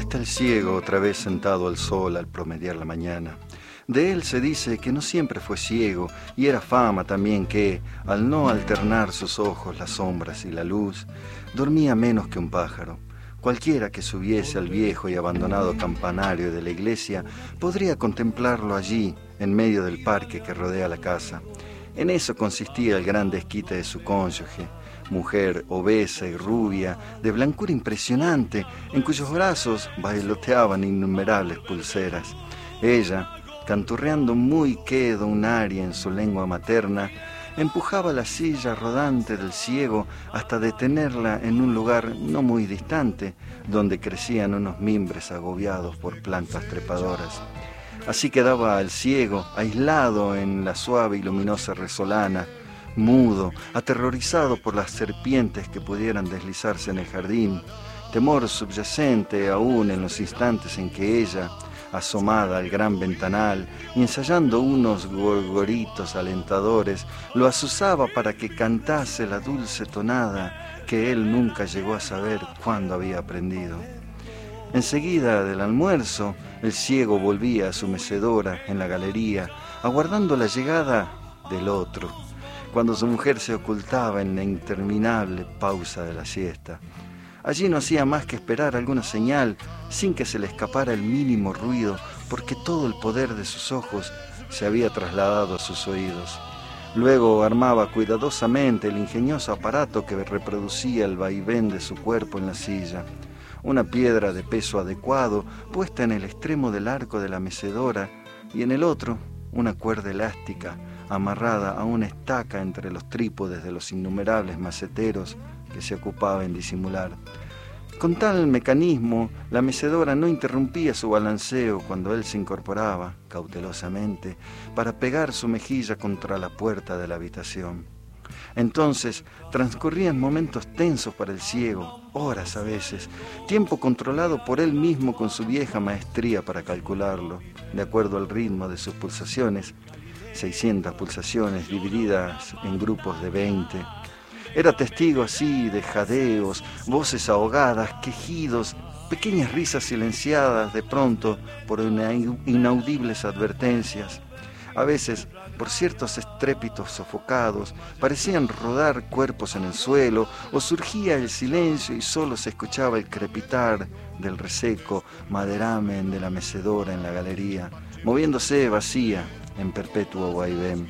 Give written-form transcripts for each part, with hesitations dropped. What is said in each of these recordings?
está el ciego otra vez sentado al sol al promediar la mañana. De él se dice que no siempre fue ciego, y era fama también que, al no alternar sus ojos las sombras y la luz, dormía menos que un pájaro. Cualquiera que subiese al viejo y abandonado campanario de la iglesia podría contemplarlo allí, en medio del parque que rodea la casa. En eso consistía el gran desquite de su cónyuge, mujer obesa y rubia, de blancura impresionante, en cuyos brazos bailoteaban innumerables pulseras. Ella, canturreando muy quedo un aria en su lengua materna, empujaba la silla rodante del ciego hasta detenerla en un lugar no muy distante, donde crecían unos mimbres agobiados por plantas trepadoras. Así quedaba el ciego, aislado en la suave y luminosa resolana, mudo, aterrorizado por las serpientes que pudieran deslizarse en el jardín, temor subyacente aún en los instantes en que ella, asomada al gran ventanal y ensayando unos gorgoritos alentadores, lo azuzaba para que cantase la dulce tonada que él nunca llegó a saber cuándo había aprendido. Enseguida del almuerzo, el ciego volvía a su mecedora en la galería, aguardando la llegada del otro, cuando su mujer se ocultaba en la interminable pausa de la siesta. Allí no hacía más que esperar alguna señal, sin que se le escapara el mínimo ruido, porque todo el poder de sus ojos se había trasladado a sus oídos. Luego armaba cuidadosamente el ingenioso aparato que reproducía el vaivén de su cuerpo en la silla. Una piedra de peso adecuado puesta en el extremo del arco de la mecedora y en el otro una cuerda elástica amarrada a una estaca entre los trípodes de los innumerables maceteros que se ocupaba en disimular. Con tal mecanismo, la mecedora no interrumpía su balanceo cuando él se incorporaba, cautelosamente, para pegar su mejilla contra la puerta de la habitación. Entonces transcurrían momentos tensos para el ciego, horas a veces, tiempo controlado por él mismo con su vieja maestría para calcularlo, de acuerdo al ritmo de sus pulsaciones, 600 pulsaciones divididas en grupos de 20. Era testigo así de jadeos, voces ahogadas, quejidos, pequeñas risas silenciadas de pronto por inaudibles advertencias. A veces, por ciertos estrépitos sofocados, parecían rodar cuerpos en el suelo, o surgía el silencio y solo se escuchaba el crepitar del reseco maderamen de la mecedora en la galería, moviéndose vacía en perpetuo vaivén.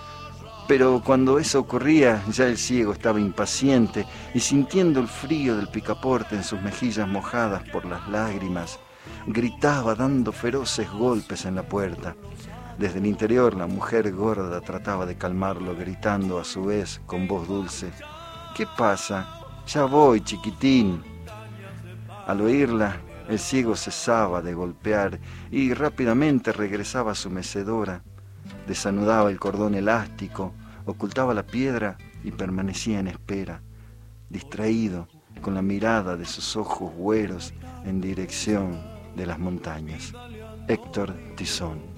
Pero cuando eso ocurría, ya el ciego estaba impaciente y sintiendo el frío del picaporte en sus mejillas mojadas por las lágrimas, gritaba dando feroces golpes en la puerta. Desde el interior la mujer gorda trataba de calmarlo, gritando a su vez con voz dulce: «¿Qué pasa? Ya voy, chiquitín». Al oírla, el ciego cesaba de golpear y rápidamente regresaba a su mecedora. Desanudaba el cordón elástico, ocultaba la piedra y permanecía en espera, distraído, con la mirada de sus ojos güeros en dirección de las montañas. Héctor Tizón.